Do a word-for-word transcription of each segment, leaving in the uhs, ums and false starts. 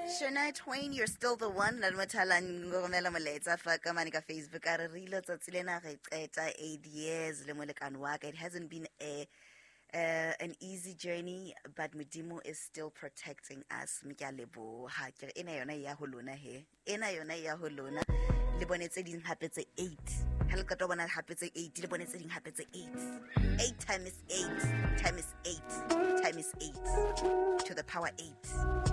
Shania Twain, you're still the one. La mothala ngomela moletsa fa ka mane ka Facebook a re rile tsatsi lena re qeta eight years le molekane wa ka. It hasn't been a uh, an easy journey, but Modimo is still protecting us. Mika lebo ha ke ena yona ya ho lona he. Ena yona ya ho lona. Le bonetse ding hape tse eight. Ha le ka to bona hape tse eight, le bonetse ding hape tse eight. eight times eight times eight times eight to the power eight.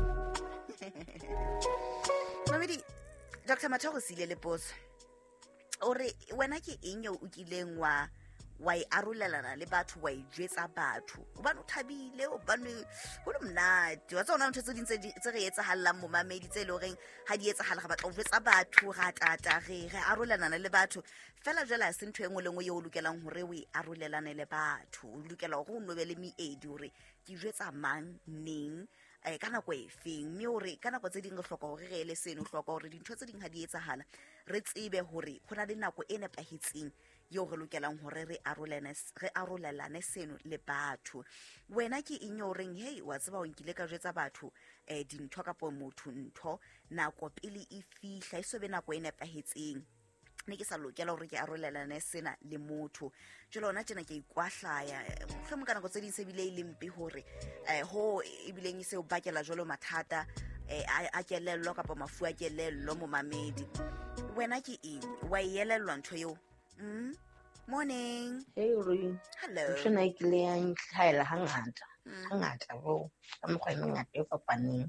Mamedi, Doctor Mathogo sile le poso. Ore wena ke eng yo o kileng wa wa I arolelana le batho wa I jetsa batho. O bana o thabile o bana go le mnate. Wa tsona ntse tse dintse tse re etsa hallang mo mamedi tse le reng ha di etsa hala ga batla o jetsa batho ga tata re re arolelana le batho. Fela jela se ntwe engwe lengwe yo o lukelang hore we arolelane le batho. O lukela go no be le meedi hore ke jetsa mang neng eh kana go efeng mme hore kana go tse ding re hloka hore re le seno hloka hore dintho tse ding ha di etsa hala re tsebe hore khona le nako e nepahetseng yo re lokelang hore re arolelane re arolelane seno le batho. Wena ke eng yo reng hey wa tseba o nkile ka jetsa batho eh dintho ka po motho ntho nako pele e fihla iso be nako e nepahetseng ne ke sa lokela hore ke arolelane sena le motho jelo ona tjena ke ikwahlaya hlemo kana go tse ding se bile ile mpe hore eh ho e bileng e se o bakela jolo mathata eh a kelello kapa mafu a kelello mo mamedi. Wena ke eng wa yelellwa ntho yo mm morning hey Uri hello tshena ikile ya ntlhaela hangata hangata bo ka mokgwa e mengata e fapaneng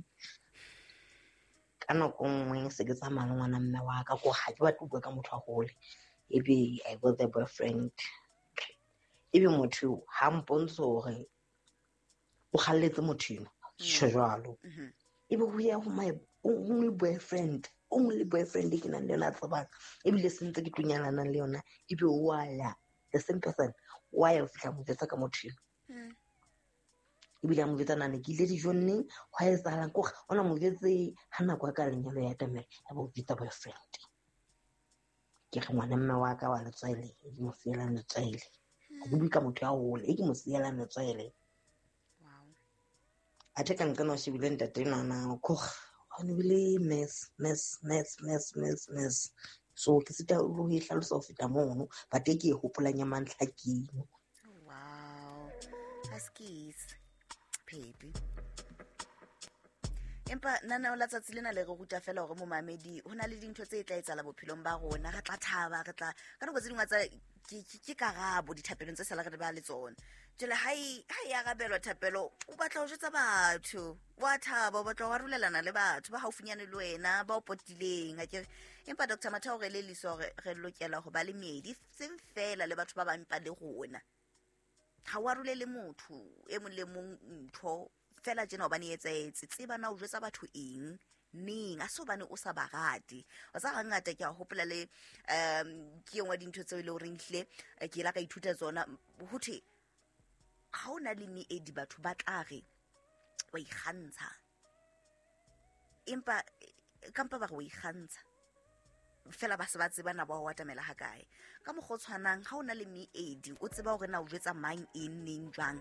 kana go ngwe se ke tsamaya le ngwana mme wa ka go ga ke batho bua ka motho a gole e be I got the boyfriend e be motho ha mpontsho gore o galletse motho tsho jalo e be go ya go my only boyfriend only boyfriend ke nang le yona tsaba e bile sentse ke tunyalana le yona e be wala the same person why o fitla mo tsa ka motho e bile mo vetsa nane ke ile di jonne wa e tsala go ona mo vetse hana kwa ka lenyalo ya tamela ya bo vitsa boyfriend ke re ngwana mme wa ka wa letswele e mo fiela letswele go buka motho ya hole e ke mo fiela letswele wow a teka nkana se bile ntate nana go ona bile mess mess mess mess mess mess so ke sita o e hlalosa o feta mono ba te ke e hopolanya mantla kino. Wow, askis baby empa nana o latsa tsilena le go ruta fela gore mo mamedi hona le dintho tse tla etsala bophelong ba rona ga tla thaba ga tla ka go dingwa tsa ke karabo dithapelong tse sala re ba le tsona jela hai hai ya gabelwa thapelo o batla go jetsa batho wa thaba o batla go arolelana le batho ba haufinyane le wena ba o potileng a ke empa Doctor Mathogo re le liso re lokela go ba le meedi seng fela le batho ba ba mpa le rona ha wa rule le motho e mo le mong ntho fela jena ba ne etsaetse tseba na o jetsa batho eng ning a so bane o sa bagati o sa ngata ke a hopola le um ke engwe dintho tse le o rinhle ke la ka ithuta tsona hothi ha ona le meedi batho ba tlare wa ikgantsha empa kampa ba go ikgantsha fela ba se ba tseba na ba wa tamela ha kae ka mo go tshwanang ha ona le meedi o tseba gore na o jetsa mang eng ning jwang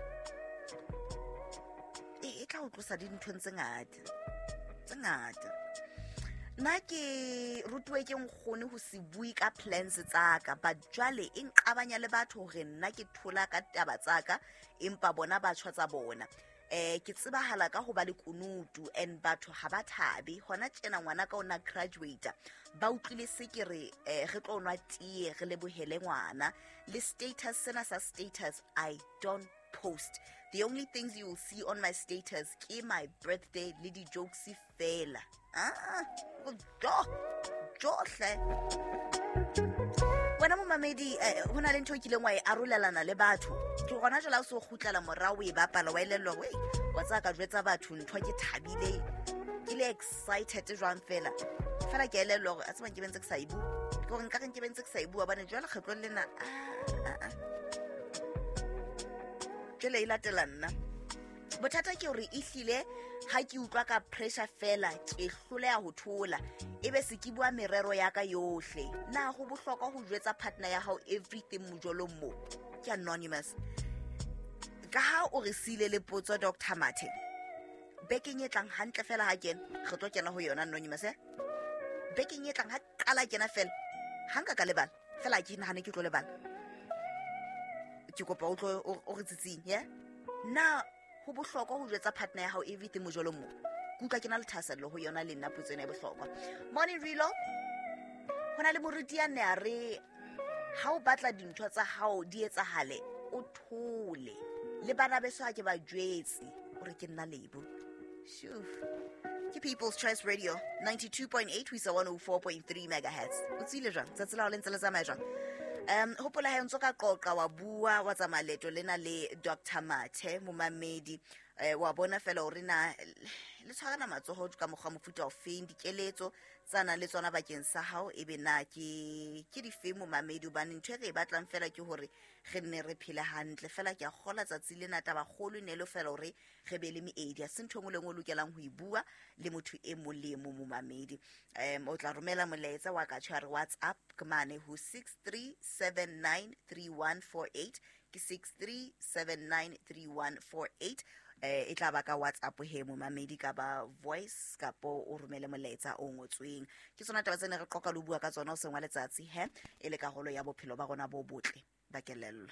e tla o tlosa dintho tse ngata tse ngata nna ke rutwe ke nkgone ho se bui ka plans tsaka but jwale e nqabanya le batho hore nna ke thola ka taba tsaka empa bona ba tshwatsa bona eh ke tsebahala ka ho ba le kunutu and batho ha ba thabe hona tsena ngwana ka ona graduate ba utlwile se ke re eh re tlo nwa tie re le bohele ngwana le status sena sa status I don't post. The only things you will see on my status ke my birthday le di jokes fela ah do johle wena mo mamedi hona le ntho kileng wa e arolelana le batho ke gona jela o se gutlela morao e bapala wa ilelwa we wa tsaka jwetsa batho ntho ke thabile ke le excited jwang fela fela ke ilelwa a tseba ke bentse ke sa ibu ke gore nka ke bentse ke sa ibu ba ne jwala kgetlo lena ah jela e latela nna bothata ke hore e hlile ha ke utlwa ka pressure fela ke hloleha ho thola ebe se ke bua merero ya ka yohle na go bohlokwa ho jwetsa partner ya hao everything mojolong mo ke anonymous ka ha o re sile le potso Doctor Mathe bekeng e tlang hantle fela ha kena re tlo kena ho yona Anonymous eh bekeng e tlang ha qala kena fela ha nka ka lebala fela ke nahane ke tlo lebala ke kopa o tlo o re tsitsing yeah na ho bohlokwa ho jwetsa partner ya hao everything mo jolo mo kutlwa ke na le thasello ho yona le nna putsena e bohlokwa morning relo hona le moruti ya ne a re ha o batla dintho tsa hao di etsahale o thole le bana beso ha ke ba jwetse hore ke nna lebo shuf ke People's Choice Radio ninety-two point eight we one oh four point three megahertz o tsile jang tsatsi la o le ntse le tsamaya jang um hopola he ntso ka qoqa wa bua wa tsa maleto lena le Doctor Mathe momamedi eh wa bona fela hore na le tshwarana matsoho ka mogwa mofuta o feng dikeletso tsana le tsona bakeng sa hao e be na ke ke di feng momamedi ba ntwe re batlang fela ke hore re nne re phile hantle fela ke a gola tsatsi le nata ba golo ne le fela hore re be le meedi a sentho ngwe le ngwe lokelang ho ibua le motho e molemo momamedi um o tla romela molaetsa wa ka tshware WhatsApp kmane ho six three seven nine three one four eight ke six three seven nine three one four eight eh e tla ba ka WhatsApp he momamedi ka ba voice kapo o romele molaetsa o ngotsweng ke tsona taba tsene re qoqa lo bua ka tsona o sengwa letsatsi he e le ka holo ya bophelo ba rona bo botle ba kelello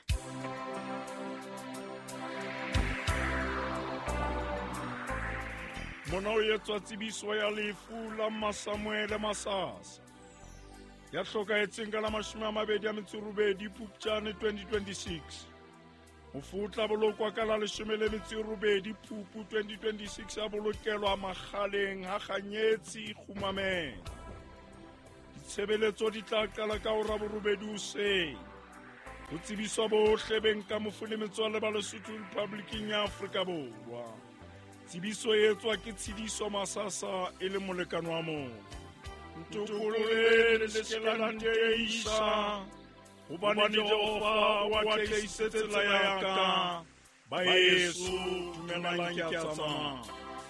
mona o etswa tsebiso ya lefu la Masamuele Masasa ya hlokaetseng ka la mashome a mabedi a metso e robedi Phupjane twenty twenty-six o futla bolokwa ka la leshome le metso e robedi Phupu twenty twenty-six a bolokelwa makgaleng ha kganyetsi Khumameng ditshebeletso di tla qala ka hora borobedi hoseng ho tsebiswa bohle beng ka mofu le metswalle ba Lesotho Republicing ya Afrika Borwa tsebiso e etswa ke Tshidiso Masasa e le molekano wa moo ntokolole le skelanteisa hobane Jehova wa tleisetse la ya ka ba Yesu dumelang ke a tsamaya